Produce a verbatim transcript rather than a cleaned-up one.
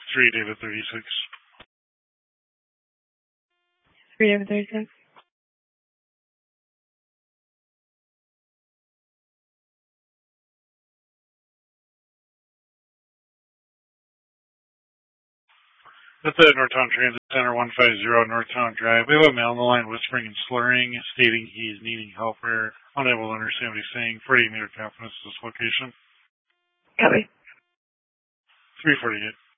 three David thirty-six. three David thirty-six. That's at Northtown Transit Center, one fifty Northtown Drive. We have a male on the line whispering and slurring, stating he's needing help or unable to understand what he's saying. forty-eight meter confidence is this location. Copy. three forty-eight.